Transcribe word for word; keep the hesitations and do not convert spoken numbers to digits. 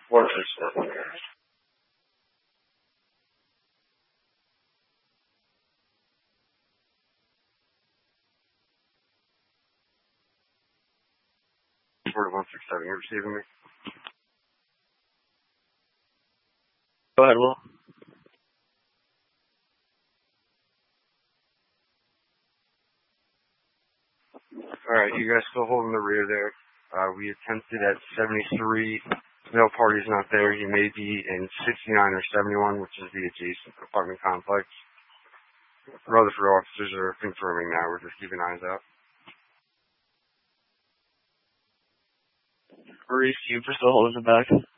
One six seven. one six seven, you're receiving me? Go ahead, Will. Alright, you guys still holding the rear there. Uh, we attempted at seventy-three. No party's not there. He may be in sixty-nine or seventy-one, which is the adjacent apartment complex. Rutherford officers are confirming now. We're just keeping eyes out. Reese, you for still holding the back?